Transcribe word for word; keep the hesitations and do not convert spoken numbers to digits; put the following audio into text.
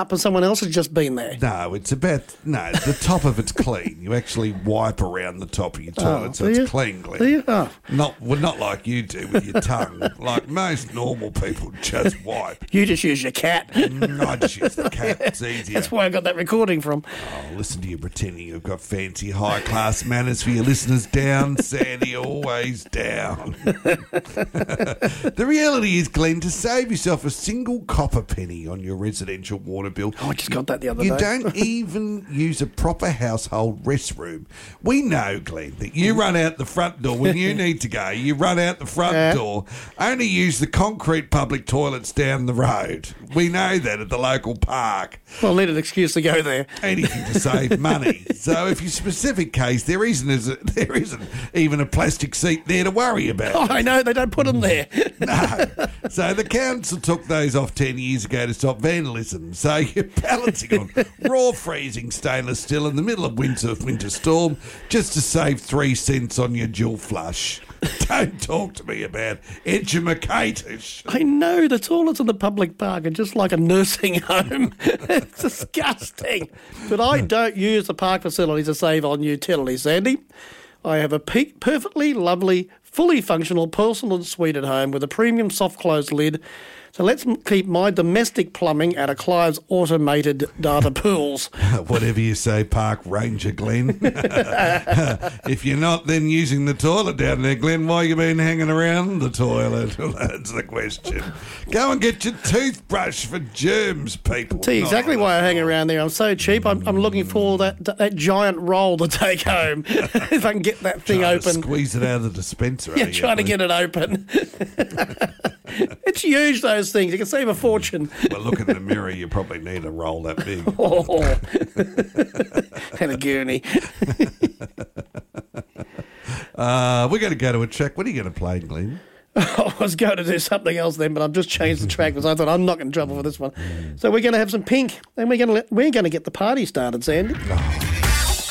up and someone else has just been there. No, it's about, no, the top of it's clean. You actually wipe around the top of your toilet Oh, so do it's you? clean, Glenn. Do you? Oh. Not, well, not like you do with your tongue. Like most normal people just wipe. You just use your cat. Mm, I just use the cat. It's easier. That's where I got that recording from. Oh, listen to you pretending you've got fancy high-class manners for your listeners. Down, Sandy, always down. The reality is, Glenn, to save yourself a single copper penny on your residential water bill, Oh, I just got that the other you day. don't even use a proper household restroom. We know, Glenn, that you run out the front door when you need to go. You run out the front Yeah. door, only use the concrete public toilets down the road. We know that at the local park. Well, I need an excuse to go there. Anything to save money. So if your specific case, there isn't, there isn't even a plastic seat there to worry about. Oh, I know, they don't put them there. No. So the council took those off ten years ago to stop vandalism. So you're balancing on raw freezing stainless steel in the middle of winter winter storm just to save three cents on your dual flush. Don't talk to me about edumacatus. I know, the toilets in the public park are just like a nursing home. It's disgusting. But I don't use the park facilities to save on utilities, Sandy. I have a pe- perfectly lovely, fully functional porcelain suite at home with a premium soft close lid. So let's m- keep my domestic plumbing out of Clive's automated data pools. Whatever you say, Park Ranger Glenn. If you're not then using the toilet down there, Glenn, why you been hanging around the toilet? That's the question. Go and get your toothbrush for germs, people. Tell you exactly why I hang around there. I'm so cheap. I'm, I'm looking for that that giant roll to take home. If I can get that thing Trying to open. squeeze it out of the dispenser. Yeah, are you, trying to Glenn? get it open. It's huge, those things. You can save a fortune. Well, look in the mirror. You probably need a roll that big. Oh. And a gurney. Uh, we're going to go to a track. What are you going to play, Glenn? I was going to do something else then, but I've just changed the track because I thought I'm not in trouble for this one. So we're going to have some Pink, and we're going to let, we're going to get the party started, Sandy. Oh,